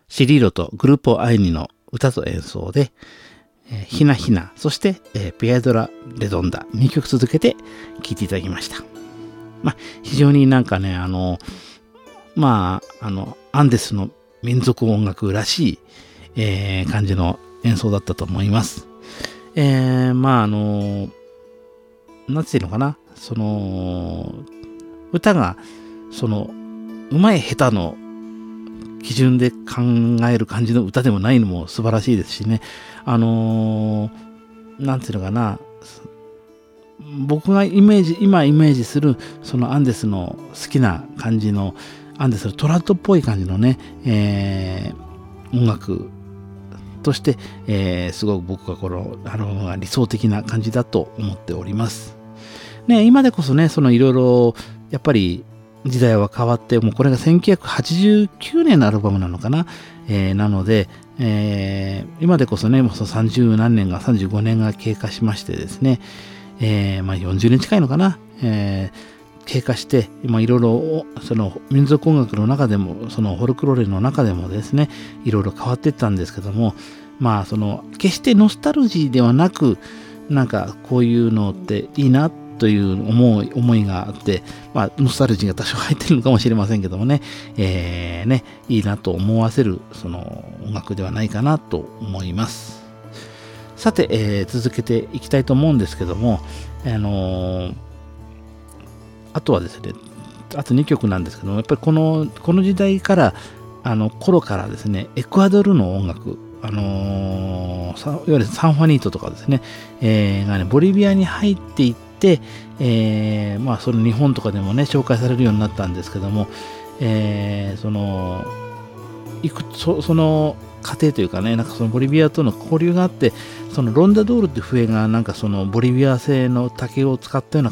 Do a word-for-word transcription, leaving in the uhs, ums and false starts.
シリロとグルーポアイニの歌と演奏で、えー、ひなひな、そして、えー、ピアドラ・レドンダ、にきょく続けて聴いていただきました。まあ、非常になんかね、あの、まあ、あの、アンデスの民族音楽らしい、えー、感じの演奏だったと思います。えー、まあ、あの、なんていうのかな、その、歌が、その、うまい下手の基準で考える感じの歌でもないのも素晴らしいですしね。あのー、なんていうのかな、僕がイメージ、今イメージする、そのアンデスの好きな感じの、アンデスのトラッドっぽい感じのね、えー、音楽として、えー、すごく僕がこのアルバムが理想的な感じだと思っております。ね、今でこそね、そのいろいろ、やっぱり時代は変わって、もうこれがせんきゅうひゃくはちじゅうきゅうねんのアルバムなのかな。えー、なので、えー、今でこそね、もうさんじゅう何年が、さんじゅうごねんが経過しましてですね、えー、まあよんじゅうねん近いのかな。えー、経過して、今いろいろ、その民族音楽の中でも、そのフォルクローレの中でもですね、いろいろ変わっていったんですけども、まあその、決してノスタルジーではなく、なんかこういうのっていいなという思い、思いがあって、まあノスタルジーが多少入ってるのかもしれませんけどもね、えー、ね、いいなと思わせる、その音楽ではないかなと思います。さて、えー、続けていきたいと思うんですけども、あのー、あとはですね、あとにきょくなんですけども、やっぱりこの、この時代から、あの頃からですね、エクアドルの音楽、あのー、いわゆるサンファニートとかですね、えー、がね、ボリビアに入っていって、えー、まあ、その日本とかでもね、紹介されるようになったんですけども、えー、その、いくそその過程というかね、なんかそのボリビアとの交流があって、そのロンダドールって笛がなんかそのボリビア製の竹を使ったような